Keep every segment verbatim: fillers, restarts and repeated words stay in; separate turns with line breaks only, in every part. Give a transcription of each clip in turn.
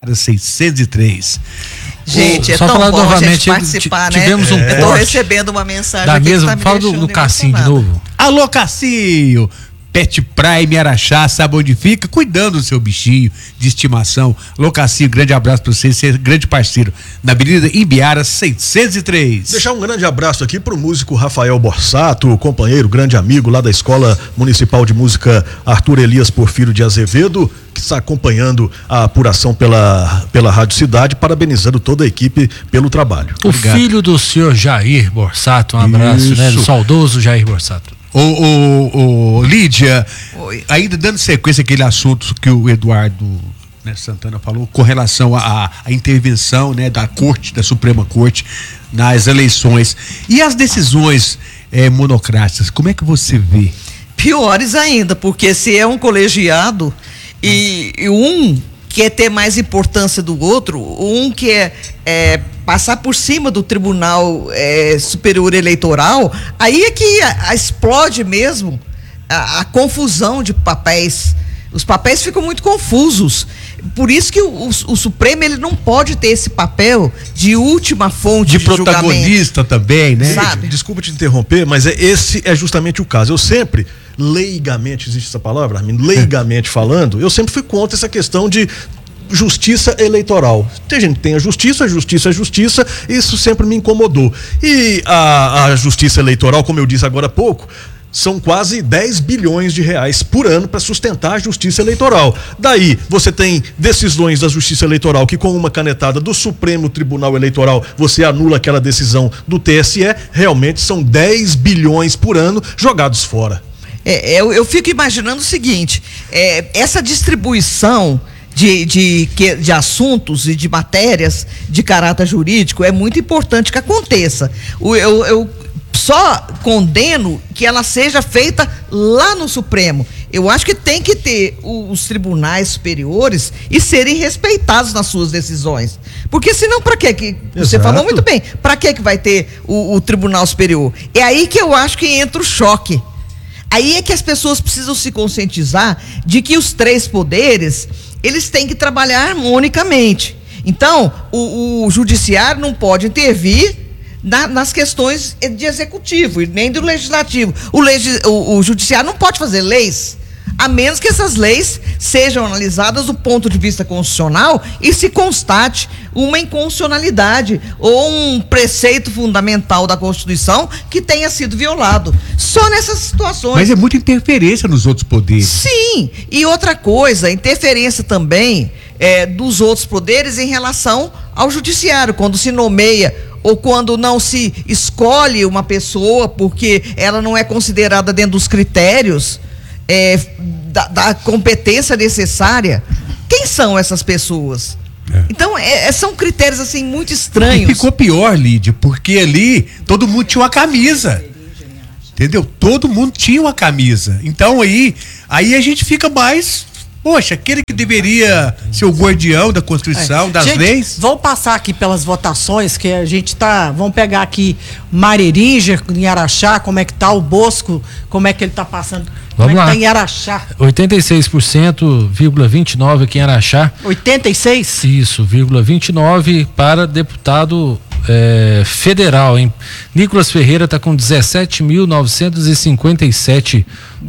seiscentos e três.
Gente,
oh,
é
só
tão
falar
bom
novamente,
a gente participar, né?
Tivemos um
Eu tô recebendo uma mensagem
da
aqui
mesma,
que tá me
fala do,
deixando
do Cassinho de novo. Alô, Cassinho! Pet Prime Araxá, sabe onde fica? Cuidando do seu bichinho de estimação. Alô, Cassinho, grande abraço pra você, você é grande parceiro. Na Avenida Ibiara seiscentos e três.
Deixar um grande abraço aqui pro músico Rafael Borsato, companheiro, grande amigo lá da Escola Municipal de Música Arthur Elias Porfírio de Azevedo, que está acompanhando a apuração pela, pela Rádio Cidade, parabenizando toda a equipe pelo trabalho.
O
Obrigado.
filho do senhor Jair Borsato, um abraço,
Isso.
né? Do saudoso Jair Borsato.
Ô, ô, ô, Lídia,
Oi.
Ainda dando sequência àquele assunto que o Eduardo, né, Santana falou, com relação à intervenção, né, da Corte, da Suprema Corte, nas eleições. E as decisões eh, monocráticas, como é que você vê?
Piores ainda, porque se é um colegiado e, e um quer ter mais importância do outro, um quer é, passar por cima do Tribunal é, Superior Eleitoral, aí é que a, a explode mesmo a, a confusão de papéis. Os papéis ficam muito confusos. Por isso que o, o, o Supremo ele não pode ter esse papel de última fonte
De,
de
protagonista
julgamento.
também, né?
Sabe?
Desculpa te interromper, mas é, esse é justamente o caso. Eu sempre, leigamente, existe essa palavra, Armin? Leigamente falando, eu sempre fui contra essa questão de justiça eleitoral. Tem gente que tem a justiça, a justiça é justiça, isso sempre me incomodou. E a, a justiça eleitoral, como eu disse agora há pouco, são quase dez bilhões de reais por ano para sustentar a justiça eleitoral. Daí, você tem decisões da justiça eleitoral que, com uma canetada do Supremo Tribunal Eleitoral, você anula aquela decisão do T S E, realmente são dez bilhões por ano jogados fora.
É, eu, eu fico imaginando o seguinte, é, essa distribuição de, de, de assuntos e de matérias de caráter jurídico é muito importante que aconteça. O, eu, eu só condeno que ela seja feita lá no Supremo. Eu acho que tem que ter os tribunais superiores e serem respeitados nas suas decisões. Porque senão, para quê? Que você
Exato.
falou muito bem, para que que vai ter o, o Tribunal Superior? É aí que eu acho que entra o choque. Aí é que as pessoas precisam se conscientizar de que os três poderes, eles têm que trabalhar harmonicamente. Então, o, o judiciário não pode intervir na, nas questões de executivo e nem do legislativo. O, legis, o, o judiciário não pode fazer leis, a menos que essas leis sejam analisadas do ponto de vista constitucional e se constate uma inconstitucionalidade ou um preceito fundamental da Constituição que tenha sido violado. Só nessas situações.
Mas é muita interferência nos outros poderes.
Sim, e outra coisa, interferência também é, dos outros poderes em relação ao judiciário, quando se nomeia ou quando não se escolhe uma pessoa porque ela não é considerada dentro dos critérios É, da, da competência necessária. Quem são essas pessoas? É. Então, é, são critérios assim muito estranhos.
E ficou pior, Lídia, porque ali todo mundo tinha uma camisa. Entendeu? Todo mundo tinha uma camisa. Então aí, aí a gente fica mais. Poxa, aquele que deveria ser o guardião da Constituição, é. das
gente,
leis.
Vamos passar aqui pelas votações que a gente tá. Vamos pegar aqui Marerinja, em Araxá, como é que tá o Bosco, como é que ele tá passando. Como
Vamos
é que
lá.
tá em Araxá?
oitenta e seis por cento, vírgula vinte e nove aqui em Araxá.
oitenta e seis?
Isso, vírgula vinte e nove para deputado é, federal, hein? Nicolas Ferreira está com dezessete mil novecentos e cinquenta e sete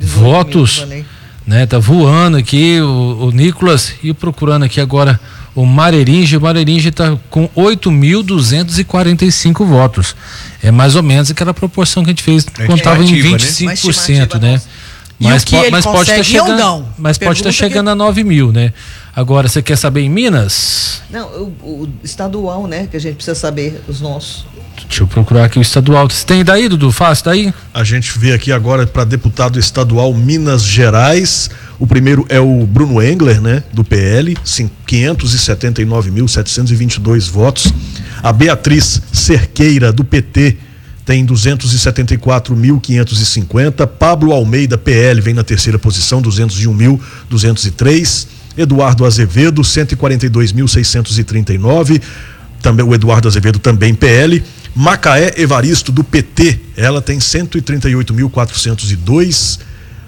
votos, né? Tá voando aqui o, o Nicolas e procurando aqui agora o Marerinja. O Marerinja está com oito mil duzentos e quarenta e cinco votos. É mais ou menos aquela proporção que a gente fez
É
quando estava em
estimativa,
vinte e cinco por
né?
cento, né?
E
Mas,
o que
po-
ele
mas pode estar
consegue ou
chegando,
não?
mas pode estar
Pergunta
chegando
que-
a nove mil, né? Agora, você quer saber em Minas?
Não, o, o estadual, né? Que a gente precisa saber os nossos.
Deixa eu procurar aqui o estadual. Você tem daí, Dudu? Fácil daí?
A gente vê aqui agora para deputado estadual Minas Gerais. O primeiro é o Bruno Engler, né, do P L, quinhentos e setenta e nove mil setecentos e vinte e dois votos. A Beatriz Cerqueira, do P T, tem duzentos e setenta e quatro mil quinhentos e cinquenta. Pablo Almeida, P L, vem na terceira posição, duzentos e um mil duzentos e três. Eduardo Azevedo, cento e quarenta e dois mil seiscentos e trinta e nove. Também o Eduardo Azevedo, também P L. Macaé Evaristo, do P T, ela tem cento e trinta e oito mil quatrocentos e dois.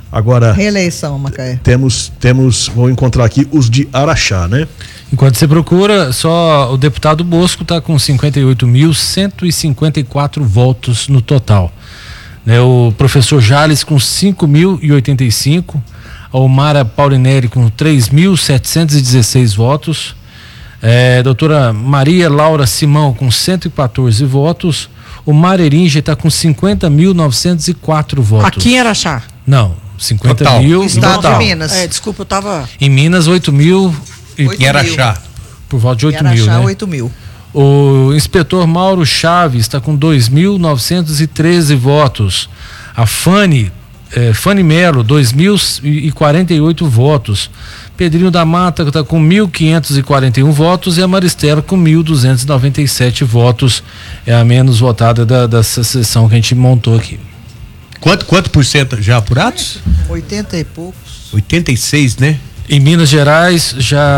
Agora.
Reeleição, Macaé.
Temos, temos, vou encontrar aqui os de Araxá, né?
Enquanto você procura, só o deputado Bosco está com cinquenta e oito mil cento e cinquenta e quatro votos no total. Né, o professor Jales com cinco mil e oitenta e cinco, a Omara Paulinelli com três mil setecentos e dezesseis votos, é, doutora Maria Laura Simão com cento e quatorze votos, o Mareringe está com cinquenta mil novecentos e quatro votos.
Aqui em Araxá?
Não, cinquenta
Total.
mil.
Estado
total.
de Minas.
É, desculpa, eu tava...
Em Minas, oito mil.
oito
Em Araxá.
Por volta de oito
Araxá,
mil, né?
oito mil.
O inspetor Mauro Chaves está com dois mil novecentos e treze votos. A Fanny, eh, Fanny Melo, dois mil e quarenta e oito votos. Pedrinho da Mata está com mil quinhentos e quarenta e um votos e a Maristela com mil duzentos e noventa e sete votos. É a menos votada da, dessa sessão que a gente montou aqui.
Quanto, quanto por cento já apurados?
oitenta e poucos.
oitenta e seis, né?
Em Minas Gerais,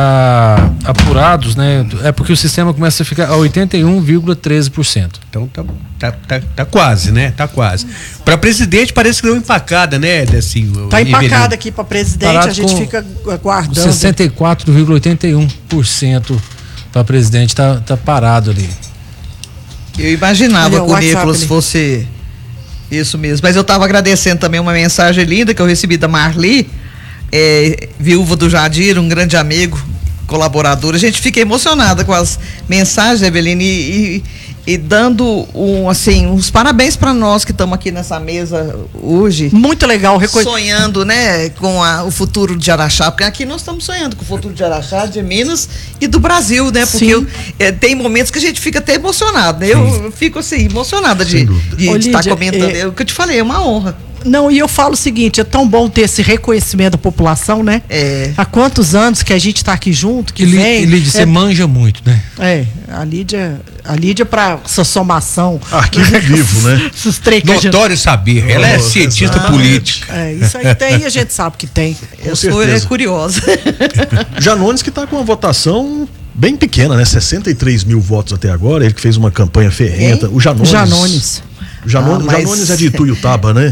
já apurados, né? É porque o sistema começa a ficar a oitenta e um vírgula treze por cento.
Então tá, tá, tá, tá quase, né? Tá quase. Para presidente parece que deu empacada, né? Assim,
Tá empacada aqui para presidente,
Parado
a gente
com
fica aguardando.
sessenta e quatro vírgula oitenta e um por cento para presidente, tá, tá parado ali.
Eu imaginava
Olha,
que o
WhatsApp
Nicolas
ali.
fosse isso mesmo. Mas eu estava agradecendo também uma mensagem linda que eu recebi da Marli, é, viúva do Jadir, um grande amigo, colaborador. A gente fica emocionada com as mensagens, Eveline, e, e, e dando um, assim, uns parabéns para nós que estamos aqui nessa mesa hoje.
Muito legal, reco...
Sonhando, né, com a, o futuro de Araxá, porque aqui nós estamos sonhando com o futuro de Araxá, de Minas e do Brasil, né, porque eu, é, tem momentos que a gente fica até emocionado, né, eu, eu fico assim, emocionada de, de,
Ô,
de estar
Lídia,
comentando,
é-
é o que eu te falei, é uma honra.
Não, e eu falo o seguinte, é tão bom ter esse reconhecimento da população, né?
É.
Há quantos anos que a gente está aqui junto, que
E, Lí-
vem...
e Lídia, você
é,
manja muito, né?
é, a Lídia, a Lídia para essa somação...
Arquivo vivo, né?
Esses três que a gente-
Notório saber. Ela é
Oh,
cientista
exatamente.
política.
É, isso aí tem, a gente sabe que tem.
Eu sou é,
certeza.
curiosa.
Janones que está com uma votação bem pequena, né? sessenta e três mil votos até agora. Ele que fez uma campanha ferrenta.
Quem?
O Janones.
Janones.
O Janones,
Ah, mas-
Janones é de Ituiutaba, né?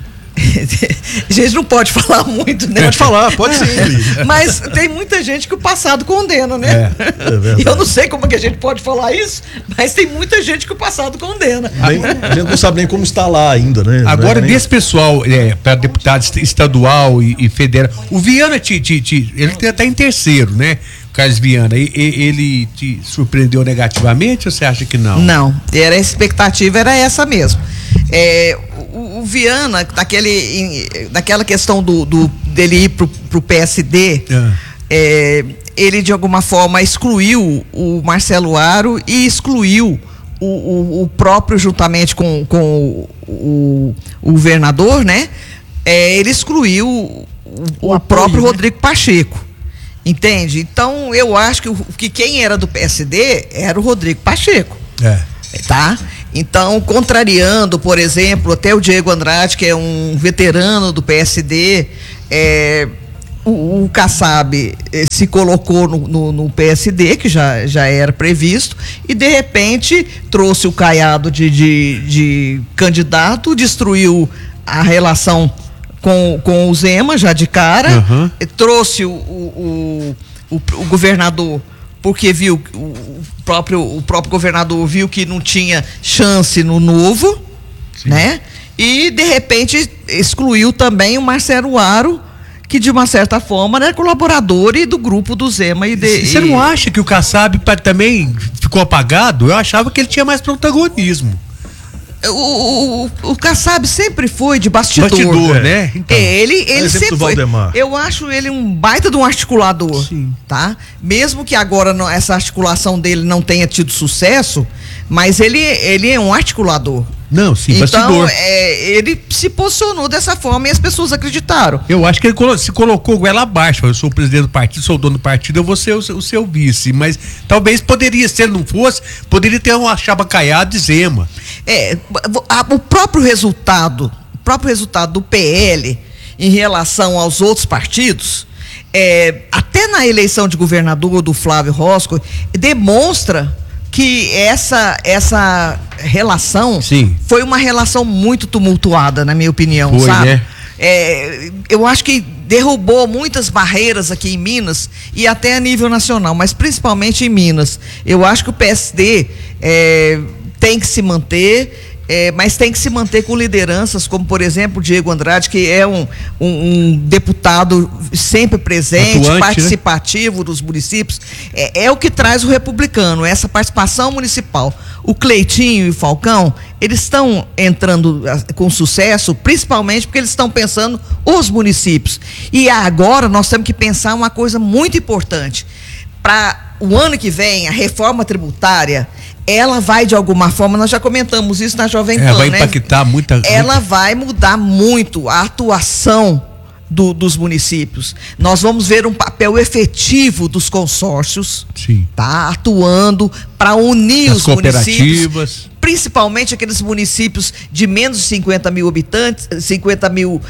A gente não pode falar muito, né?
Pode falar, pode sim. Lídia.
Mas tem muita gente que o passado condena, né?
É verdade.
Eu não sei como é que a gente pode falar isso, mas tem muita gente que o passado condena.
Nem- a gente não sabe nem como está lá ainda, né?
Agora,
Não é nem-
desse pessoal, é, para deputado est- estadual e, e federal, o Viana, te, te, te- ele está em terceiro, né? O Carlos Viana, e- e- ele te surpreendeu negativamente ou você acha que não?
Não, era a expectativa era essa mesmo. É, o, o Viana, naquele, em- naquela questão do, do- dele ir pro, pro P S D,
Ah.
é, ele de alguma forma excluiu o Marcelo Aro e excluiu o, o- o próprio, juntamente com, com o, o- o governador, né? É, ele excluiu o, o
O apoio,
próprio
né?
Rodrigo Pacheco. Entende? Então, eu acho que, o- que quem era do P S D era o Rodrigo Pacheco.
É.
Tá? Então, contrariando, por exemplo, até o Diego Andrade, que é um veterano do P S D, é, o, o Kassab eh, se colocou no, no, no P S D, que já, já era previsto, e de repente trouxe o Caiado de, de, de candidato, destruiu a relação com, com o Zema já de cara,
Uhum.
eh, trouxe o, o, o, o, o governador porque viu o, o próprio o próprio governador viu que não tinha chance no Novo, né? E de repente excluiu também o Marcelo Aro, que de uma certa forma era colaborador e do grupo do Zema e de,
Você
e-
não acha que o Kassab pa- também ficou apagado? Eu achava que ele tinha mais protagonismo.
o, o, o, o Kassab sempre foi de bastidor.
Bastidor,
É.
né? Então.
É, ele, ele
exemplo
sempre
do
foi.
Valdemar.
Eu acho ele um baita de um articulador,
Sim.
tá? Mesmo que agora não- essa articulação dele não tenha tido sucesso, mas ele, ele é um articulador.
Não, sim,
Então,
bastidor.
é, ele se posicionou dessa forma e as pessoas acreditaram.
Eu acho que ele colo- se colocou goela abaixo. Eu sou o presidente do partido, sou o dono do partido, eu vou ser o, seu- o seu vice. Mas talvez poderia, se ele não fosse, poderia ter uma chapa caiada de Zema.
É, a- o próprio resultado, o próprio resultado do P L em relação aos outros partidos, é, até na eleição de governador do Flávio Rosco, demonstra que essa, essa relação
Sim.
foi uma relação muito tumultuada, na minha opinião,
Foi,
sabe?
né?
É, eu acho que derrubou muitas barreiras aqui em Minas e até a nível nacional, mas principalmente em Minas. Eu acho que o P S D é, tem que se manter. É, mas tem que se manter com lideranças, como, por exemplo, o Diego Andrade, que é um, um, um deputado sempre presente,
atuante,
participativo, né, dos municípios. É, é o que traz o republicano, essa participação municipal. O Cleitinho e o Falcão, eles estão entrando com sucesso, principalmente porque eles estão pensando os municípios. E agora nós temos que pensar uma coisa muito importante. Para o ano que vem, a reforma tributária, ela vai, de alguma forma, nós já comentamos isso na Jovem Pan,
é, vai
né?
impactar muita...
Ela
muita...
vai mudar muito a atuação do, dos municípios. Nós vamos ver um papel efetivo dos consórcios,
Sim.
tá? Atuando para unir
As
os
cooperativas.
municípios, principalmente aqueles municípios de menos de cinquenta mil habitantes, cinquenta mil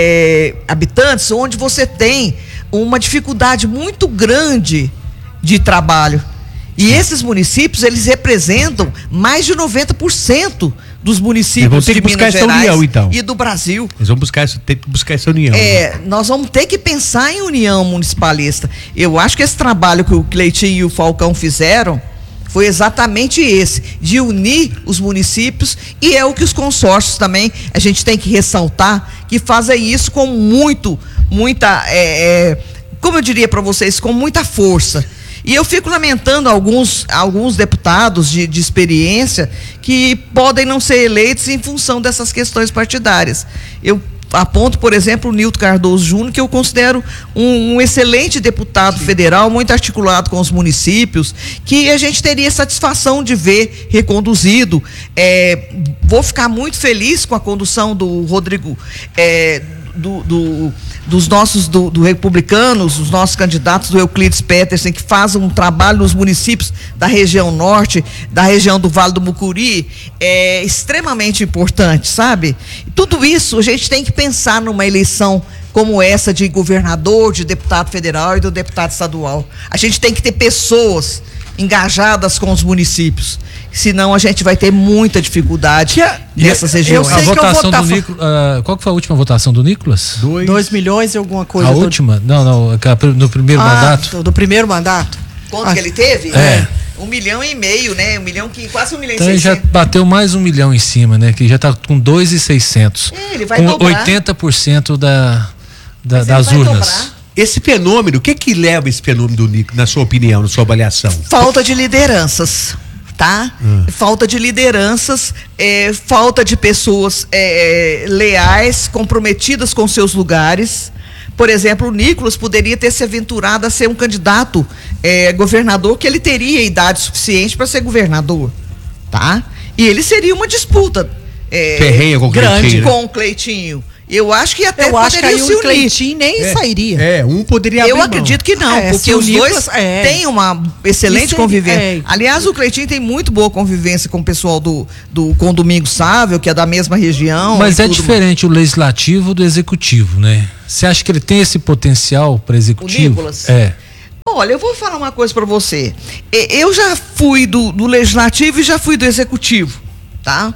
é, habitantes, onde você tem uma dificuldade muito grande de trabalho. E esses municípios, eles representam mais de noventa por cento dos municípios de Minas Gerais
união, então.
E do Brasil.
Eles vão buscar, ter que buscar essa união.
É, nós vamos ter que pensar em união municipalista. Eu acho que esse trabalho que o Cleitinho e o Falcão fizeram foi exatamente esse, de unir os municípios, e é o que os consórcios também, a gente tem que ressaltar, que fazem isso com muito, muita, é, é, como eu diria para vocês, com muita força. E eu fico lamentando alguns, alguns deputados de, de experiência que podem não ser eleitos em função dessas questões partidárias. Eu aponto, por exemplo, o Nilton Cardoso Júnior, que eu considero um, um excelente deputado federal, muito articulado com os municípios, que a gente teria satisfação de ver reconduzido. É, vou ficar muito feliz com a condução do Rodrigo, é, do... do dos nossos, do, do republicanos, os nossos candidatos do Euclides Petersen, que fazem um trabalho nos municípios da região norte, da região do Vale do Mucuri, é extremamente importante, sabe? Tudo isso a gente tem que pensar numa eleição como essa de governador, de deputado federal e do deputado estadual. A gente tem que ter pessoas engajadas com os municípios, senão a gente vai ter muita dificuldade nessas regiões.
A votação do Nicolas, uh, qual que foi a última votação do Nicolas?
Dois, Dois milhões e alguma coisa.
A
do...
última? Não, não, no primeiro
ah,
mandato.
Do, do primeiro mandato.
Quanto
ah,
que ele teve?
É.
Um milhão e meio, né? Um milhão que quase um milhão
então
e
seiscentos. Então já bateu mais um milhão em cima, né? Que já está com dois milhões e seiscentos.
É, ele vai
com
dobrar.
oitenta por cento da, da,
Mas
das
ele vai
urnas.
dobrar.
Esse fenômeno, o que que leva esse fenômeno do Nico, na sua opinião, na sua avaliação?
Falta de lideranças, tá? Hum. Falta de lideranças, é, falta de pessoas é, leais, comprometidas com seus lugares. Por exemplo, o Nicolas poderia ter se aventurado a ser um candidato é, governador, que ele teria idade suficiente para ser governador, tá? E ele seria uma disputa é,
ferrenha com o
grande
Cleitinho, né?
com o Cleitinho. Eu acho que até
eu acho que aí
se
o
unir.
Cleitinho nem
é,
sairia.
É, um poderia abrir
Eu acredito que não,
é,
porque os
Nicolas,
dois
é.
têm uma excelente
Isso
convivência.
é.
Aliás, o Cleitinho tem muito boa convivência com o pessoal do, do com o Domingos Sávio, que é da mesma região.
Mas é
tudo.
diferente o legislativo do executivo, né? Você acha que ele tem esse potencial para executivo?
O Nicolas?
É.
Olha, eu vou falar uma coisa para você. Eu já fui do, do legislativo e já fui do executivo, tá?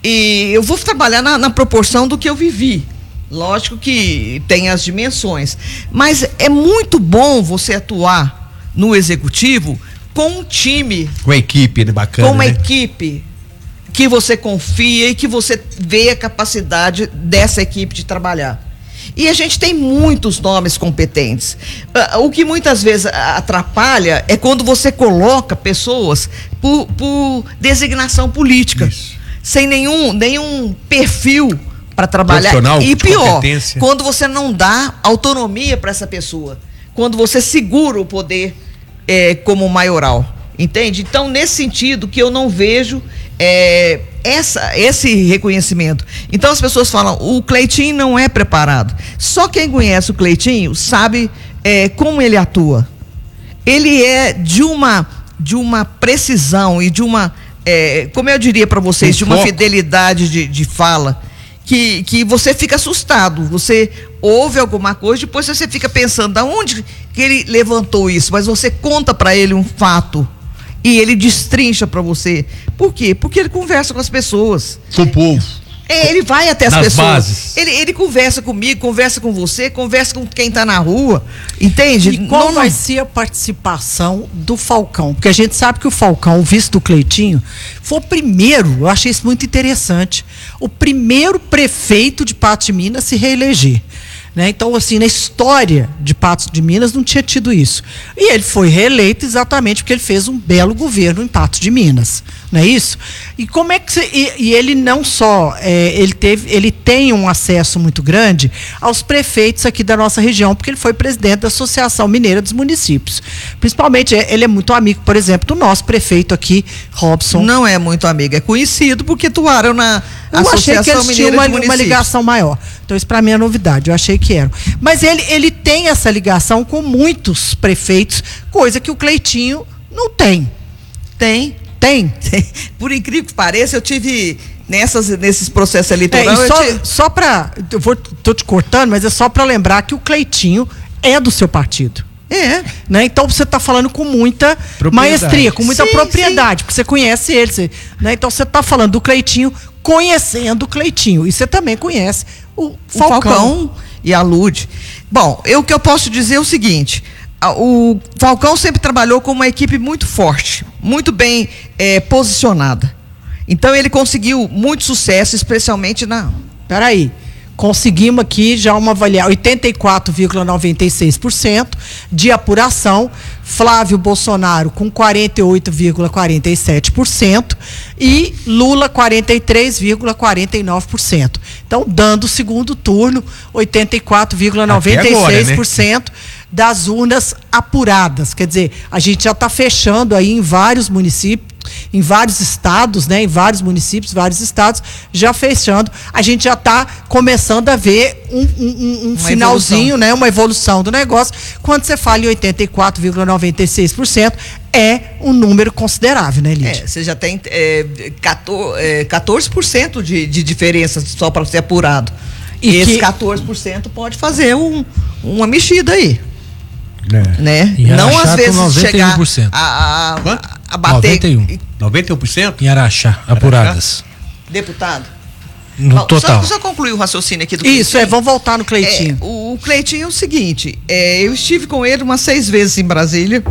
E eu vou trabalhar na, na proporção do que eu vivi. Lógico que tem as dimensões, mas é muito bom você atuar no executivo com um time,
com uma equipe, né, bacana,
com uma
né?
equipe que você confia e que você vê a capacidade dessa equipe de trabalhar. E a gente tem muitos nomes competentes. O que muitas vezes atrapalha é quando você coloca pessoas por, por designação política, Isso. sem nenhum, nenhum perfil para trabalhar. E pior, quando você não dá autonomia para essa pessoa, quando você segura o poder é, como maioral, entende? Então, nesse sentido que eu não vejo é, essa, esse reconhecimento. Então as pessoas falam, o Cleitinho não é preparado. Só quem conhece o Cleitinho sabe é, como ele atua. Ele é de uma, de uma precisão e de uma, é, como eu diria para vocês, de uma fidelidade de, de fala, Que, que você fica assustado, você ouve alguma coisa, depois você fica pensando, da onde que ele levantou isso, mas você conta para ele um fato e ele destrincha para você. Por quê? Porque ele conversa com as pessoas.
Com o povo.
Ele vai até as
Nas
pessoas.
bases.
Ele, ele conversa comigo, conversa com você, conversa com quem está na rua. Entende?
E qual
não,
vai
não...
ser a participação do Falcão? Porque a gente sabe que o Falcão, o vice do Cleitinho, foi o primeiro, eu achei isso muito interessante, o primeiro prefeito de Patos de Minas a se reeleger. Né? Então, assim, na história de Patos de Minas não tinha tido isso. E ele foi reeleito exatamente porque ele fez um belo governo em Patos de Minas, não é isso? E como é que você, e, e ele não só é, ele teve, ele tem um acesso muito grande aos prefeitos aqui da nossa região, porque ele foi presidente da Associação Mineira dos Municípios. Principalmente, ele é muito amigo, por exemplo, do nosso prefeito aqui, Robson.
Não é muito amigo, é conhecido porque atuaram na
Eu achei que eles tinham uma, uma
ligação
ligação maior. Então, isso para mim é novidade. Eu achei que eram. Mas ele, ele tem essa ligação com muitos prefeitos, coisa que o Cleitinho não tem.
Tem.
Tem?
Por incrível que pareça, eu tive nessas, nesses processos eleitorais.
É, só
tive...
só para. Eu vou, tô te cortando, mas é só para lembrar que o Cleitinho é do seu partido.
É.
Né? Então você está falando com muita maestria, com muita
sim,
propriedade,
sim.
porque você conhece ele. Você, né? Então você está falando do Cleitinho, conhecendo o Cleitinho. E você também conhece o Falcão.
O Falcão e a Lude. Bom, eu, o que eu posso dizer é o seguinte: o Falcão sempre trabalhou com uma equipe muito forte, muito bem é, posicionada. Então ele conseguiu muito sucesso, especialmente na.
Peraí. Conseguimos aqui já uma avaliação, oitenta e quatro vírgula noventa e seis por cento de apuração, Flávio Bolsonaro com quarenta e oito vírgula quarenta e sete por cento e Lula quarenta e três vírgula quarenta e nove por cento. Então, dando o segundo turno, oitenta e quatro vírgula noventa e seis por cento agora, né? Das urnas apuradas. Quer dizer, a gente já está fechando aí em vários municípios, em vários estados, né, em vários municípios, vários estados, já fechando, a gente já está começando a ver um, um, um finalzinho, evolução. né, uma evolução do negócio. Quando você fala em oitenta e quatro vírgula noventa e seis por cento, é um número considerável, né, Lídia?
É, você já tem é, quatorze por cento de, de diferença só para ser apurado. E esse que... quatorze por cento pode fazer um, uma mexida aí. É. Né? Não às vezes chegar a, a, a bater.
noventa e um.
noventa e um por cento?
Em Araxá, apuradas.
Deputado.
No
Bom,
total.
Só, só concluir o raciocínio aqui do
Isso,
Cleitinho.
é, vamos voltar no Cleitinho.
É, o, o Cleitinho é o seguinte, é, eu estive com ele umas seis vezes em Brasília.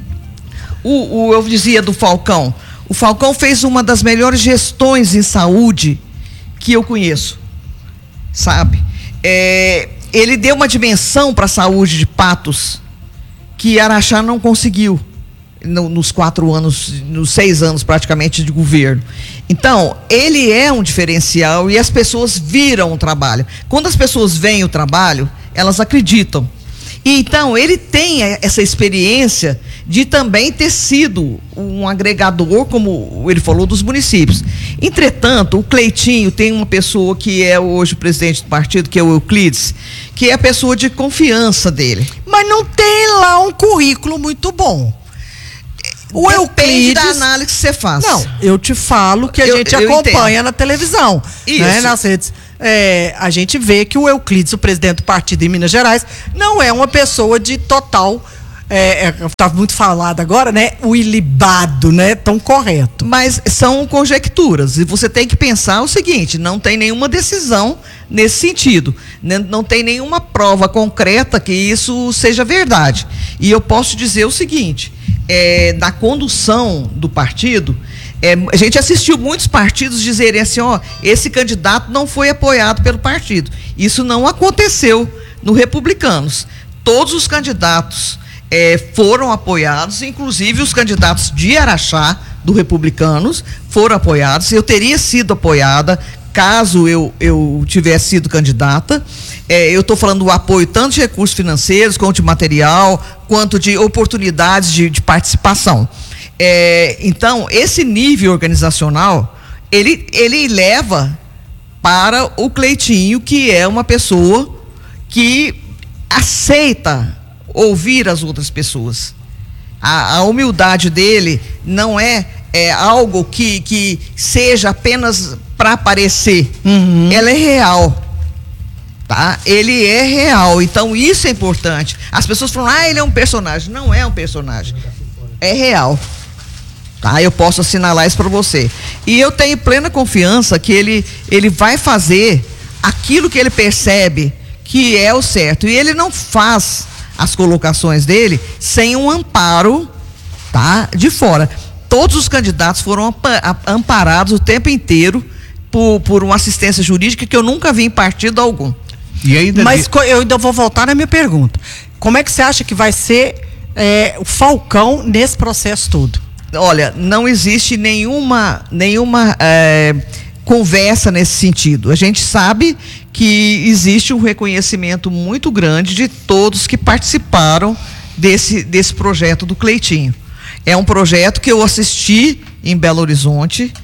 O, o, eu dizia do Falcão. O Falcão fez uma das melhores gestões em saúde que eu conheço. Sabe? É, ele deu uma dimensão para a saúde de Patos que Araxá não conseguiu no, nos quatro anos, nos seis anos praticamente de governo. Então, ele é um diferencial e as pessoas viram o trabalho. Quando as pessoas veem o trabalho, elas acreditam. E então, ele tem essa experiência de também ter sido um agregador, como ele falou, dos municípios. Entretanto, o Cleitinho tem uma pessoa que é hoje o presidente do partido, que é o Euclides, que é a pessoa de confiança dele.
Mas não tem lá um currículo muito bom. O Euclides,
da análise que você faz.
Não, eu te falo que a
eu,
gente
eu
acompanha
entendo.
Na televisão,
Isso.
Né, nas redes. É, a gente vê que o Euclides, o presidente do partido em Minas Gerais, não é uma pessoa de total, é, é, tá muito falado agora, né? O ilibado, né? Tão correto.
Mas são conjecturas e você tem que pensar o seguinte: não tem nenhuma decisão nesse sentido, né? Não tem nenhuma prova concreta que isso seja verdade. E eu posso dizer o seguinte: é, na condução do partido, é, a gente assistiu muitos partidos dizerem assim, ó, esse candidato não foi apoiado pelo partido. Isso não aconteceu no Republicanos. Todos os candidatos é, foram apoiados, inclusive os candidatos de Araxá, do Republicanos, foram apoiados. Eu teria sido apoiada caso eu, eu tivesse sido candidata. É, eu estou falando do apoio tanto de recursos financeiros, quanto de material, quanto de oportunidades de, de participação. É, então, esse nível organizacional, ele, ele leva para o Cleitinho, que é uma pessoa que aceita ouvir as outras pessoas. A, a humildade dele não é, é algo que, que seja apenas para aparecer. Uhum. Ela é real. Tá? Ele é real. Então, isso é importante. As pessoas falam, ah, ele é um personagem. Não é um personagem. É real. Tá? Eu posso assinalar isso para você. E eu tenho plena confiança que ele, ele vai fazer aquilo que ele percebe que é o certo. E ele não faz as colocações dele sem um amparo, tá, de fora. Todos os candidatos foram amparados o tempo inteiro por, por uma assistência jurídica que eu nunca vi em partido algum.
E ainda
Mas
de...
eu ainda vou voltar na minha pergunta. Como é que você acha que vai ser é, o Falcão nesse processo todo?
Olha, não existe nenhuma, nenhuma é, conversa nesse sentido. A gente sabe que existe um reconhecimento muito grande de todos que participaram desse, desse projeto do Cleitinho. É um projeto que eu assisti em Belo Horizonte,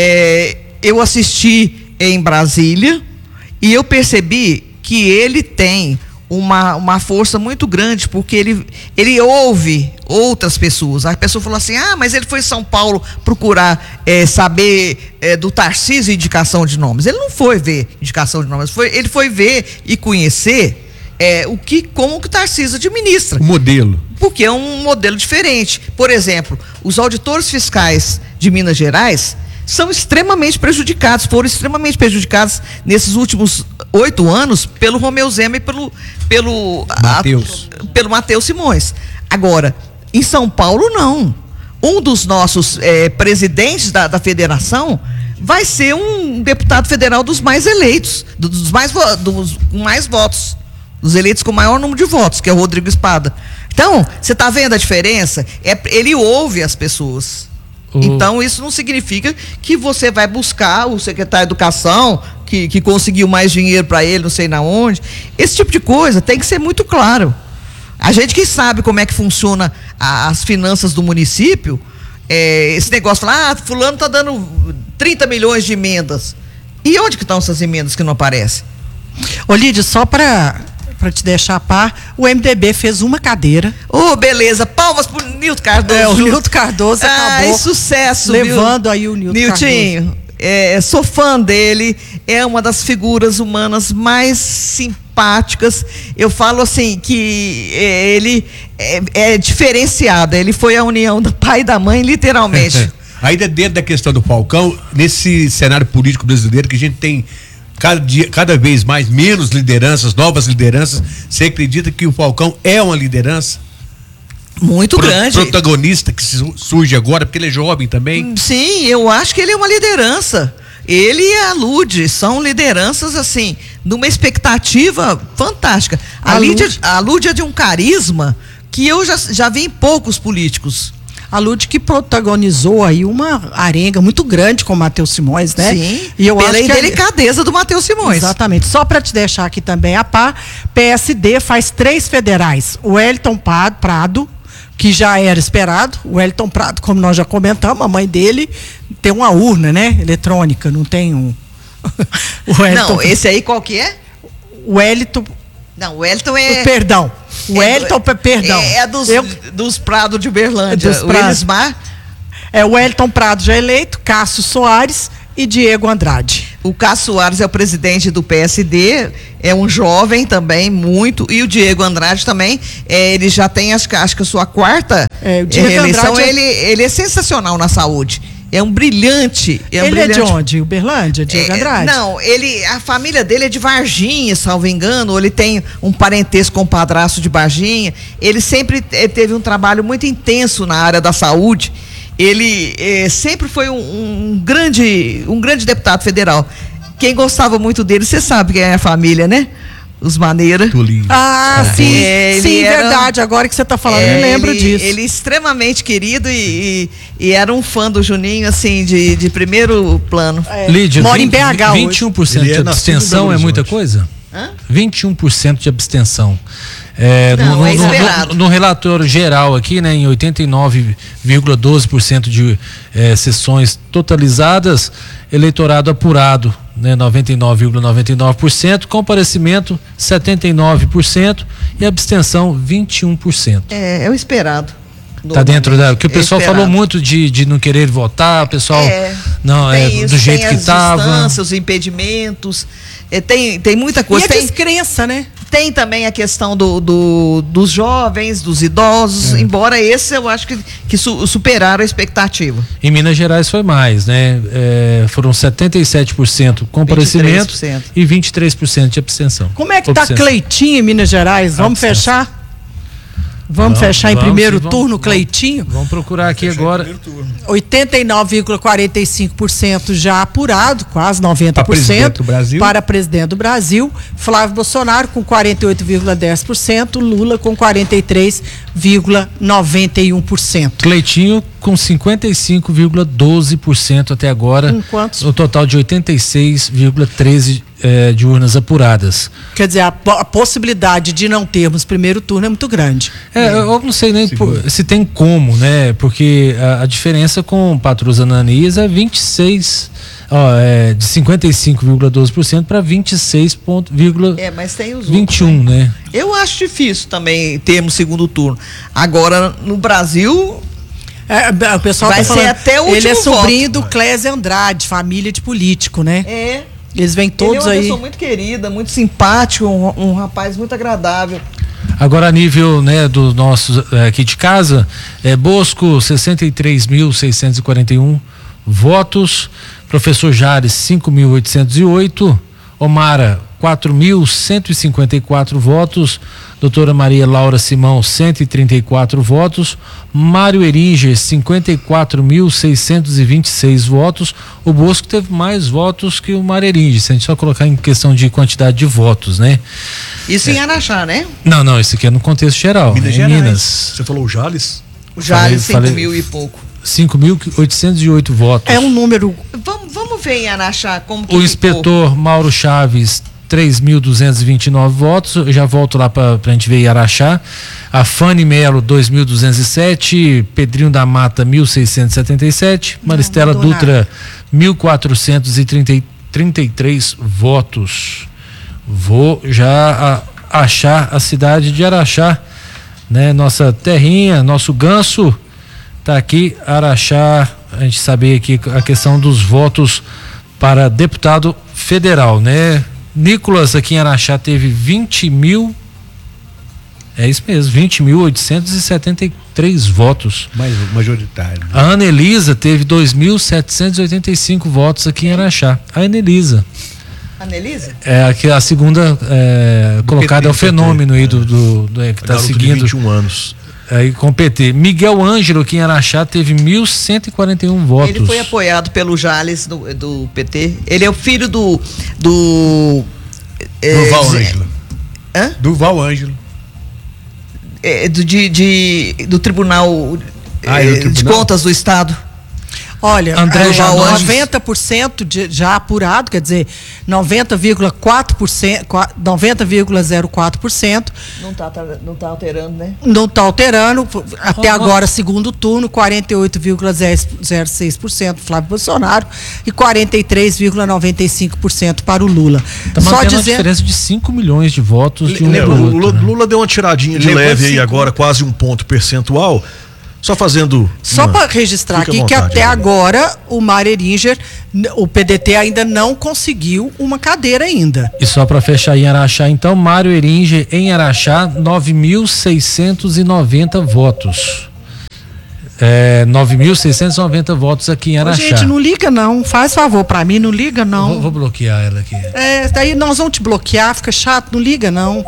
é, eu assisti em Brasília e eu percebi que ele tem Uma, uma força muito grande, porque ele, ele ouve outras pessoas. A pessoa falou assim, ah, mas ele foi em São Paulo procurar é, saber é, do Tarcísio indicação de nomes. Ele não foi ver indicação de nomes, foi, ele foi ver e conhecer é, o que, como que o Tarcísio administra.
O modelo.
Porque é um modelo diferente. Por exemplo, os auditores fiscais de Minas Gerais são extremamente prejudicados, foram extremamente prejudicados nesses últimos oito anos pelo Romeu Zema e pelo pelo
Matheus.
a, pelo Matheus Simões. Agora, em São Paulo não. Um dos nossos é, presidentes da, da federação vai ser um deputado federal dos mais eleitos, dos mais dos com mais votos, dos eleitos com maior número de votos, que é o Rodrigo Espada. Então, você está vendo a diferença? É, ele ouve as pessoas.
Uhum.
Então, isso não significa que você vai buscar o secretário de Educação, que, que conseguiu mais dinheiro para ele, não sei na onde. Esse tipo de coisa tem que ser muito claro. A gente que sabe como é que funciona a, as finanças do município, é, esse negócio, fala, ah, fulano está dando trinta milhões de emendas. E onde que estão essas emendas que não aparecem?
Ô, Lídia, só para para te deixar a par, o M D B fez uma cadeira.
Ô, oh, beleza. Palmas pro Nilton Cardoso.
É, o Nilton Cardoso acabou.
Ah, sucesso,
levando
viu?
aí o Nilton
Niltinho, é, sou fã dele, é uma das figuras humanas mais simpáticas. Eu falo assim que é, ele é, é diferenciado. Ele foi a união do pai e da mãe, literalmente.
Ainda dentro da questão do Falcão, nesse cenário político brasileiro que a gente tem Cada, dia, cada vez mais, menos lideranças, novas lideranças. Você acredita que o Falcão é uma liderança?
Muito
Pro,
grande.
Protagonista que surge agora, porque ele é jovem também?
Sim, eu acho que ele é uma liderança. Ele e a Lud são lideranças, assim, numa expectativa fantástica. A,
A
Lídia,
Lud...
a Lud é de um carisma que eu já, já vi em poucos políticos.
A Lud que protagonizou aí uma arenga muito grande com o Matheus Simões, né?
Sim,
e eu
pela
acho que
delicadeza do Matheus Simões.
Exatamente. Só para te deixar aqui também a par, P S D faz três federais. O Wellington Prado, que já era esperado. O Wellington Prado, como nós já comentamos, a mãe dele tem uma urna, né? Eletrônica, não tem um...
o Wellington... Não, esse aí qual que é?
O Wellington...
Não, o Wellington é...
Perdão. O Wellington, é, perdão.
É, é dos,
eu,
dos Prados de Uberlândia.
Dos
o Elismar.
É o Wellington Prado já eleito, Cássio Soares e Diego Andrade.
O Cássio Soares é o presidente do P S D, é um jovem também, muito, e o Diego Andrade também, é, ele já tem, acho, acho que a sua quarta
é, o Diego
reeleição,
Andrade
ele, ele é sensacional na saúde. É um brilhante. É um
ele
brilhante.
é de onde? Uberlândia? Diego
é,
Andrade?
Não, ele, a família dele é de Varginha, salvo engano, ou ele tem um parentesco com o padrasto de Varginha. Ele sempre teve um trabalho muito intenso na área da saúde. Ele é, sempre foi um, um, grande, um grande deputado federal. Quem gostava muito dele, você sabe quem é a família, né? Os Maneira.
Ah,
é.
sim,
é,
sim,
era,
verdade. Agora que você está falando,
é,
eu lembro
ele,
disso.
Ele extremamente querido e, e, e era um fã do Juninho, assim, de, de primeiro plano.
É.
Lídia,
mora em B H hoje.
vinte e um por cento de abstenção é muita coisa?
Hã?
vinte e um por cento de abstenção. É,
Não,
no,
é
no,
esperado.
no, no relatório geral aqui, né, em oitenta e nove vírgula doze por cento de é, sessões totalizadas, eleitorado apurado, né, noventa e nove vírgula noventa e nove por cento, comparecimento setenta e nove por cento e abstenção vinte e um por cento.
É, é o esperado.
Tá dentro da. Que o pessoal
é
falou muito de, de não querer votar, o pessoal.
É,
não, é
isso,
do jeito
tem
que
as
estava.
Os impedimentos, é, tem, tem muita coisa.
E a
tem,
descrença, né?
Tem também a questão do, do, dos jovens, dos idosos, é. embora esse eu acho que, que su, superaram a expectativa.
Em Minas Gerais foi mais, né? É, foram setenta e sete por cento comparecimento
vinte e três por cento.
E vinte e três por cento de abstenção.
Como é que
Abstenção.
tá Cleitinho em Minas Gerais? Vamos
Abstenção.
fechar? Vamos, vamos fechar
vamos,
em primeiro
vamos,
turno,
vamos,
Cleitinho?
Vamos procurar aqui agora.
oitenta e nove vírgula quarenta e cinco por cento já apurado, quase noventa por cento.
Para presidente do Brasil.
Para presidente do Brasil. Flávio Bolsonaro com quarenta e oito vírgula dez por cento. Lula com quarenta e três vírgula noventa e um por cento.
Cleitinho com cinquenta e cinco vírgula doze por cento até agora.
Com quantos?
No total de oitenta e seis vírgula treze por cento. É, de urnas apuradas.
Quer dizer, a, a possibilidade de não termos primeiro turno é muito grande.
É, eu não sei nem por, se tem como, né? Porque a, a diferença com Patrus Ananias é vinte e seis, ó, é, de cinquenta e cinco vírgula doze por cento para vinte e seis vírgula vinte e um, né?
Eu acho difícil também termos segundo turno. Agora, no Brasil,
é, o pessoal
vai
tá
ser
falando,
até o último
ele é sobrinho
voto.
do Clésio Andrade, família de político, né?
É.
Eles vêm todos
ele é uma
aí.
pessoa muito querida, muito simpático, um, um rapaz muito agradável.
Agora, a nível, né, do nosso aqui de casa, é Bosco, sessenta e três mil seiscentos e quarenta e um votos, Professor Jares, cinco mil oitocentos e oito, Omara, quatro mil cento e cinquenta e quatro votos, Doutora Maria Laura Simão, cento e trinta e quatro votos, Mário Eringer, cinquenta e quatro mil seiscentos e vinte e seis votos. O Bosco teve mais votos que o Mário Eringer, se a gente só colocar em questão de quantidade de votos, né?
Isso é. Em Araxá, né?
Não, não, esse aqui é no contexto geral.
Minas
é
Gerais.
Minas.
Você falou o Jales?
O Jales, cinco
falei,
mil e pouco.
cinco mil oitocentos e oito votos.
É um número.
Vamos, vamos ver em Araxá como que
O
ficou.
inspetor Mauro Chaves, três mil duzentos e vinte e nove votos. Eu já volto lá para a gente ver em Araxá. A Fanny Melo, dois mil duzentos e sete. Pedrinho da Mata, mil seiscentos e setenta e sete. Maristela
não
Dutra,
nada.
mil quatrocentos e trinta e três votos. Vou já a, achar a cidade de Araxá, né? Nossa terrinha, nosso ganso tá aqui, Araxá. A gente saber aqui a questão dos votos para deputado federal, né? Nicolas aqui em Araxá teve vinte mil, é isso mesmo, vinte mil oitocentos e setenta e três votos.
Mais majoritário. Né?
A Ana Elisa teve dois mil setecentos e oitenta e cinco votos aqui em Araxá. A Ana Elisa.
Anelisa?
É aqui a segunda é, colocada é o fenômeno aí do, do, do é, que está seguindo.
De vinte e um anos.
Aí com o P T. Miguel Ângelo aqui em Araxá teve mil cento e quarenta e um votos.
Ele foi apoiado pelo Jales do, do P T. Ele é o filho do do é,
Durval Ângelo.
Hã?
Durval Ângelo.
É, do, de, de, do Tribunal,
Ah,
é,
é do Tribunal?
de Contas do Estado.
Olha,
André
é,
Janones.
noventa por cento de, já apurado, quer dizer, noventa vírgula quatro por cento, noventa vírgula zero quatro por cento.
Não está não tá alterando, né?
Não está alterando. Até agora, segundo turno, quarenta e oito vírgula zero seis por cento Flávio Bolsonaro e quarenta e três vírgula noventa e cinco por cento para o Lula.
Tá
Só
mantendo
dizer,
uma diferença de cinco milhões de votos de um
É,
pro
o
outro,
Lula,
né?
Lula deu uma tiradinha de
Levou
leve aí
cinco.
agora, quase um ponto percentual. Só fazendo.
Só
uma-
para registrar
Fica à
aqui que
vontade,
até
né?
agora o Mário Eringer, n- o P D T ainda não conseguiu uma cadeira ainda.
E só para fechar em Araxá, então, Mário Eringer em Araxá, nove mil seiscentos e noventa votos. É, nove mil seiscentos e noventa votos aqui em
Ô,
Araxá.
gente, não liga não, faz favor para mim, não liga não.
Vou, vou bloquear ela aqui.
É, daí nós vamos te bloquear, fica chato, não liga não.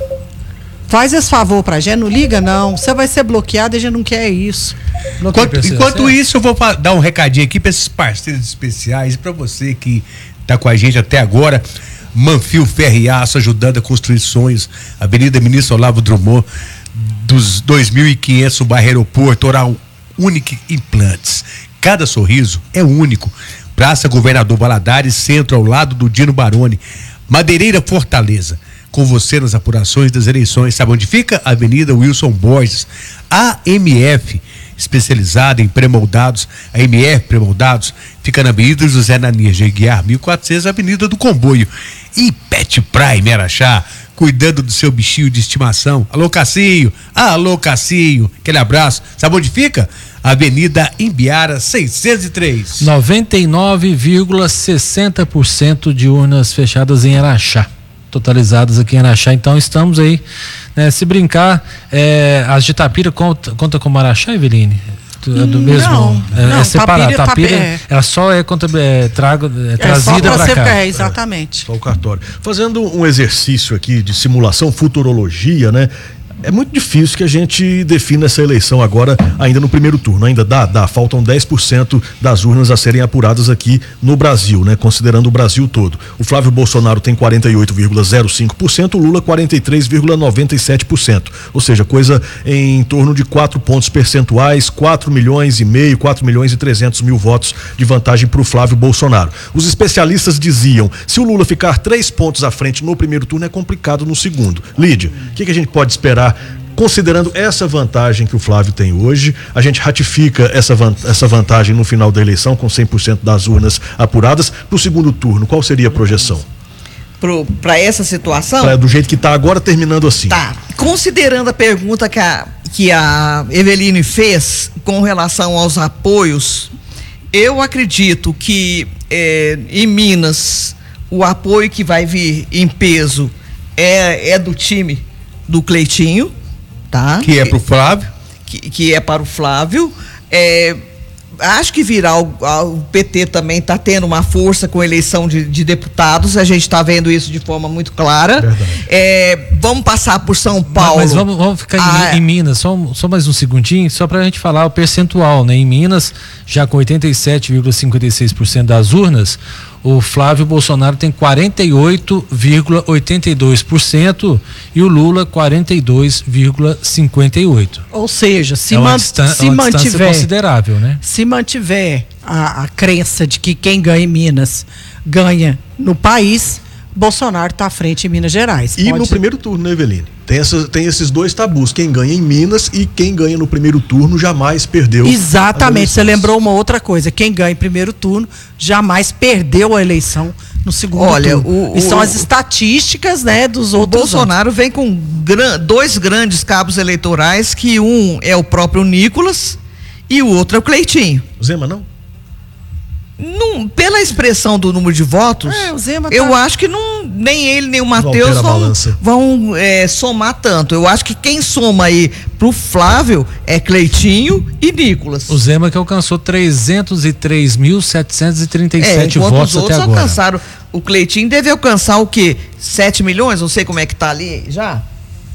Faz esse favor pra gente, não liga não. Você vai ser bloqueado e a gente não quer isso.
Bloqueei,
Enquanto,
Priscila,
enquanto
certo?
isso, eu vou fa- dar um recadinho aqui para esses parceiros especiais e para você que está com a gente até agora. Manfio Ferro e Aço, ajudando a construir sonhos. Avenida Ministro Olavo Drummond, dos dois mil e quinhentos, o bairro Aeroporto, Oral Unique Implantes. Cada sorriso é único. Praça Governador Valadares, centro ao lado do Dino Baroni. Madeireira Fortaleza. Com você nas apurações das eleições. Sabe onde fica? Avenida Wilson Borges. A M F, especializada em pré-moldados. A M F Pré-moldados fica na Avenida José Nanias de Aguiar, mil e quatrocentos, Avenida do Comboio. E Pet Prime Araxá, cuidando do seu bichinho de estimação. Alô, Cassinho. Alô, Cassinho. Aquele abraço. Sabe onde fica? Avenida Imbiara seiscentos e três.
noventa e nove vírgula sessenta por cento de urnas fechadas em Araxá. totalizadas aqui em Araxá. Então estamos aí, né, se brincar, é, as de Tapira conta, conta como Araxá, Eveline? Do, do mesmo,
não,
é,
não,
é separado.
Tapira,
Tapira,
é.
ela só é, contra, é, trago, é,
É
trazida para cá.
É, exatamente.
É, só o cartório. Fazendo um exercício aqui de simulação, futurologia, né? É muito difícil que a gente defina essa eleição agora, ainda no primeiro turno. Ainda dá, dá. Faltam dez por cento das urnas a serem apuradas aqui no Brasil, né? Considerando o Brasil todo. O Flávio Bolsonaro tem quarenta e oito vírgula zero cinco por cento, o Lula quarenta e três vírgula noventa e sete por cento. Ou seja, coisa em torno de quatro pontos percentuais, quatro milhões e meio, quatro milhões e trezentos mil votos de vantagem para o Flávio Bolsonaro. Os especialistas diziam, se o Lula ficar três pontos à frente no primeiro turno, é complicado no segundo. Lídia, o que, que a gente pode esperar? Considerando essa vantagem que o Flávio tem hoje, a gente ratifica essa, van- essa vantagem no final da eleição, com cem por cento das urnas apuradas. Para o segundo turno, qual seria a projeção?
Para essa situação?
Pra, do jeito que está agora, terminando assim.
Tá. Considerando a pergunta que a, que a Eveline fez com relação aos apoios, eu acredito que é, em Minas o apoio que vai vir em peso é, é do time do Cleitinho, tá?
Que é pro Flávio.
Que, que é para o Flávio. É, acho que virá o, o P T também está tendo uma força com a eleição de, de deputados, a gente está vendo isso de forma muito clara. É, vamos passar por São Paulo.
Mas, mas vamos, vamos ficar
ah,
em, em Minas, só, só mais um segundinho, só para a gente falar o percentual, né? Em Minas, já com oitenta e sete vírgula cinquenta e seis por cento das urnas, o Flávio Bolsonaro tem quarenta e oito vírgula oitenta e dois por cento e o Lula quarenta e dois vírgula cinquenta e oito por cento.
Ou seja, se,
é uma
man
distan-
se
uma
mantiver
considerável, né?
Se mantiver a, a crença de que quem ganha em Minas ganha no país, Bolsonaro está à frente em Minas Gerais.
E
Pode
no
ser.
primeiro turno, né, Eveline? Tem, essa, tem esses dois tabus. Quem ganha em Minas e quem ganha no primeiro turno jamais perdeu.
Exatamente, você lembrou uma outra coisa. Quem ganha em primeiro turno jamais perdeu a eleição no segundo
Olha,
turno.
o-
e são
o-
as estatísticas, né, dos
O
outros.
Bolsonaro vem com gran- dois grandes cabos eleitorais, que um é o próprio Nicolas e o outro é o Cleitinho.
Zema, não?
Não, pela expressão do número de votos,
É, o Zema tá-
eu acho que não, nem ele nem o
altera
Matheus
a
vão,
balança.
vão é, somar tanto. Eu acho que quem soma aí pro Flávio é Cleitinho e Nicolas.
O Zema que alcançou trezentos e três mil setecentos e trinta e
É,
sete
enquanto
votos
os
até
outros
agora.
alcançaram. O Cleitinho deve alcançar o quê? sete milhões? Não sei como é que tá ali já.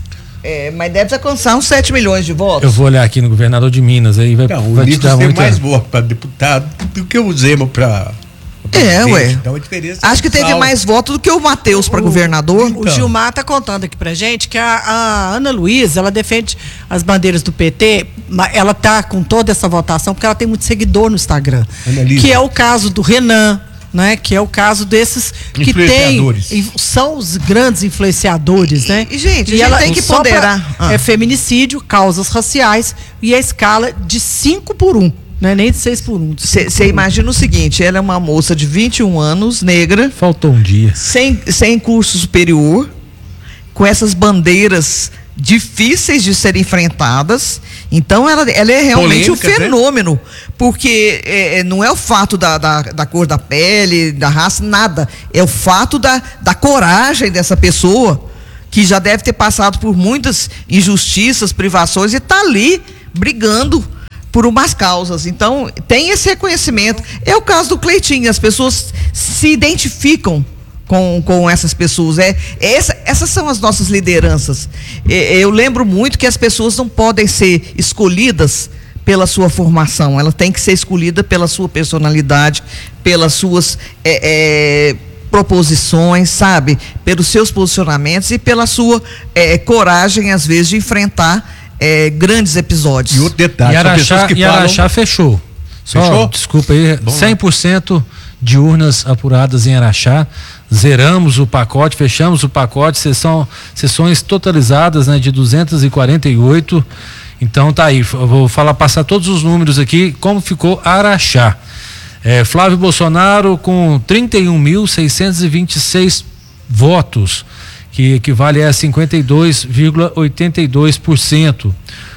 É, mas deve alcançar uns sete milhões de votos.
Eu vou olhar aqui no governador de Minas, aí vai,
Não, o
vai te
Nicolas
dar
tem
muita...
mais voto para deputado do que o Zema para.
É, ué.
Então a diferença
Acho que teve
total.
mais votos do que o Matheus para governador.
O Gilmar está contando aqui pra gente que a, a Ana Luísa, ela defende as bandeiras do P T, mas ela tá com toda essa votação porque ela tem muito seguidor no Instagram.
Ana Luísa.
Que é o caso do Renan, né? Que é o caso desses que tem,
Influenciadores.
são os grandes influenciadores,
E-
né?
e, gente, a gente tem que
só pra-
ponderar. Ah.
É feminicídio, causas raciais e a escala de cinco por um, não é nem de seis por um.
Você imagina o seguinte, ela é uma moça de vinte e um anos, negra,
Faltou um dia.
sem, sem curso superior, com essas bandeiras difíceis de serem enfrentadas. Então ela, ela é realmente um
Polêmicas, né?
fenômeno, porque é, é, não é o fato da, da, da cor da pele, da raça, nada. É o fato da, da coragem dessa pessoa, que já deve ter passado por muitas injustiças, privações, e está ali brigando por umas causas. Então, tem esse reconhecimento. É o caso do Cleitinho, as pessoas se identificam com, com essas pessoas. É, essa, essas são as nossas lideranças. É, eu lembro muito que as pessoas não podem ser escolhidas pela sua formação, ela tem que ser escolhida pela sua personalidade, pelas suas é, é, proposições, sabe? Pelos seus posicionamentos e pela sua é, coragem, às vezes, de enfrentar é, grandes episódios.
E outro detalhe,
E
são
Araxá,
pessoas que
e
falam.
Araxá fechou. Só,
Fechou?
desculpa aí,
Vamos
cem por cento de urnas apuradas em Araxá. Zeramos o pacote, fechamos o pacote, sessão, sessões totalizadas, né, de duzentos e quarenta e oito. Então tá aí, eu vou falar, passar todos os números aqui, como ficou Araxá. É, Flávio Bolsonaro com trinta e um mil seiscentos e vinte e seis votos, que equivale a cinquenta e dois vírgula oitenta e dois por cento.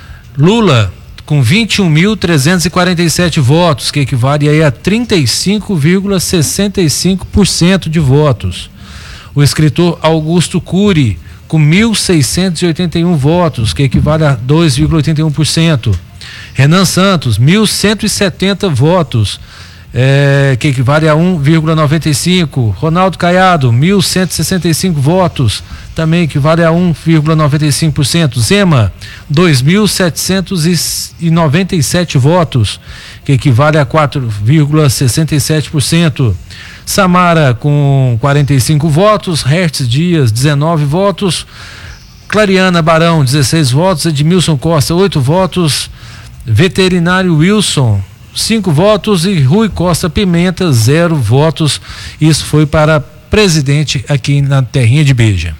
Lula com vinte e um mil trezentos e quarenta e sete votos, que equivale aí a trinta e cinco vírgula sessenta e cinco por cento de votos. O escritor Augusto Cury, com mil seiscentos e oitenta e um votos, que equivale a dois vírgula oitenta e um por cento. Renan Santos, mil cento e setenta votos, é, que equivale a um vírgula noventa e cinco. Ronaldo Caiado, mil cento e sessenta e cinco votos, também equivale a um vírgula noventa e cinco por cento. Zema, dois mil setecentos e noventa e sete votos, que equivale a quatro vírgula sessenta e sete por cento. Samara com quarenta e cinco votos, Hertz Dias dezenove votos, Clariana Barão dezesseis votos, Edmilson Costa oito votos, Veterinário Wilson cinco votos e Rui Costa Pimenta zero votos. Isso foi para presidente aqui na terrinha de Beja.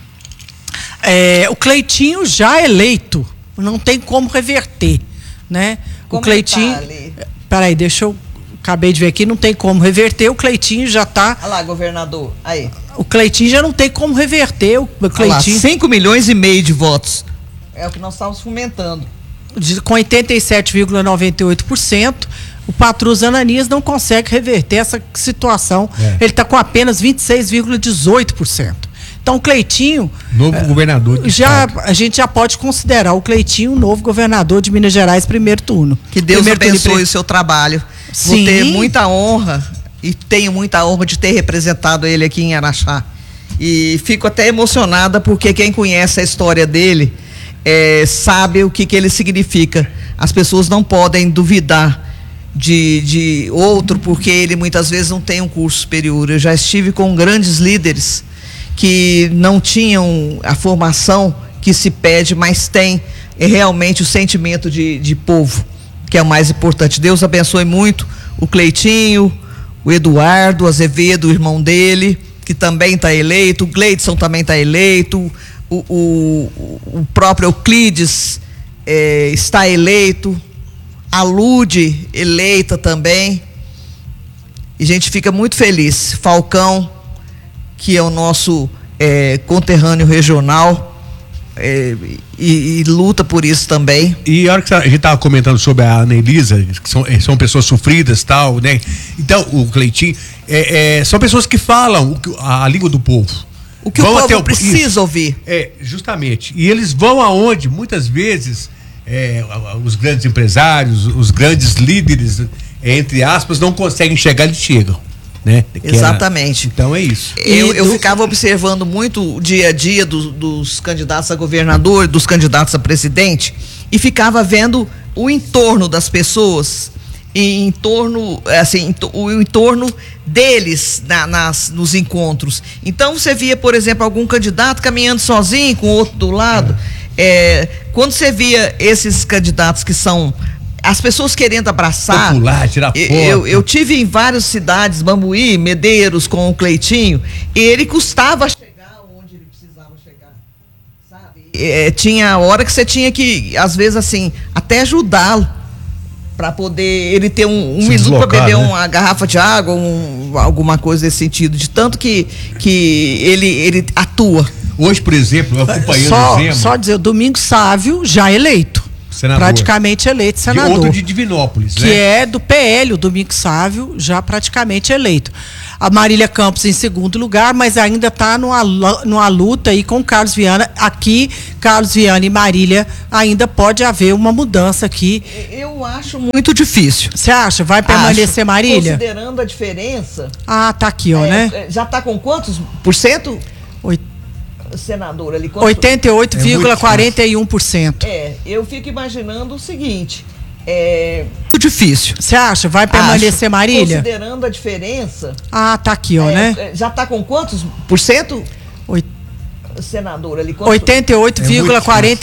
É, o Cleitinho já eleito, não tem como reverter, né?
Como
o Cleitinho,
tá
peraí, deixa eu acabei de ver aqui, não tem como reverter, o Cleitinho já tá.
Olha lá, governador, aí.
O Cleitinho já não tem como reverter, o Cleitinho.
cinco milhões e meio de votos. É o que nós estávamos fomentando.
De, com oitenta e sete vírgula noventa e oito por cento, o Patrus Ananias não consegue reverter essa situação. É. Ele está com apenas vinte e seis vírgula dezoito por cento. Então, o Cleitinho.
Novo é, governador de
já A gente já pode considerar o Cleitinho o novo governador de Minas Gerais, primeiro turno.
Que Deus
primeiro
abençoe turno. O seu trabalho.
Sim.
Vou ter muita honra e tenho muita honra de ter representado ele aqui em Araxá. E fico até emocionada porque quem conhece a história dele é, sabe o que, que ele significa. As pessoas não podem duvidar de, de outro porque ele muitas vezes não tem um curso superior. Eu já estive com grandes líderes que não tinham a formação que se pede, mas tem é, realmente o sentimento de, de povo, que é o mais importante. Deus abençoe muito o Cleitinho, o Eduardo Azevedo, o irmão dele, que também está eleito, o Gleidson também está eleito, o, o, o próprio Euclides é, está eleito, a Lude eleita também, e a gente fica muito feliz. Falcão, que é o nosso é, conterrâneo regional, É, e, e luta por isso também.
E a hora que a gente estava comentando sobre a Ana Elisa, que são, são pessoas sofridas, tal, né? Então, o Cleitinho, é, é, são pessoas que falam a, a língua do povo.
O que
vão
o povo
o,
precisa
isso,
ouvir.
É, justamente. E eles vão aonde, muitas vezes, é, os grandes empresários, os grandes líderes, entre aspas, não conseguem chegar, eles chegam. Né?
Exatamente.
Era, então é isso.
Eu, eu ficava observando muito o dia a dia do, dos candidatos a governador, dos candidatos a presidente, e ficava vendo o entorno das pessoas, em, em torno, assim, o entorno deles na, nas, nos encontros. Então você via, por exemplo, algum candidato caminhando sozinho, com o outro do lado. É. É, quando você via esses candidatos que são as pessoas querendo abraçar,
popular, tirar foto.
Eu, eu tive em várias cidades, Bambuí, Medeiros, com o Cleitinho, e ele custava chegar onde ele precisava chegar, sabe? É, tinha hora que você tinha que, às vezes assim, até ajudá-lo para poder ele ter um, um minuto para beber, né? Uma garrafa de água, um, alguma coisa desse sentido, de tanto que, que ele, ele atua.
Hoje, por exemplo, eu acompanhando
só,
o Zema.
Só dizer, o Domingos Sávio já eleito. Senador. Praticamente eleito senador.
De outro de Divinópolis,
que
né?
é do P L, o Domingos Sávio, já praticamente eleito. A Marília Campos em segundo lugar, mas ainda está numa, numa luta aí com o Carlos Viana. Aqui, Carlos Viana e Marília, ainda pode haver uma mudança aqui.
Eu acho muito difícil.
Você acha? Vai permanecer, acho. Marília?
Considerando a diferença.
Ah, tá aqui, ó,
é,
né?
Já está com quantos por cento?
Oito.
Senador ali,
oitenta e oito vírgula quarenta e um por cento.
É, eu fico imaginando o seguinte, é muito difícil.
Você acha? Vai permanecer, acho. Marília?
Considerando a diferença.
Ah, tá aqui, ó,
é,
né?
Já tá com quantos por cento?
Oito.
Senador ali,
oitenta e oito vírgula quarenta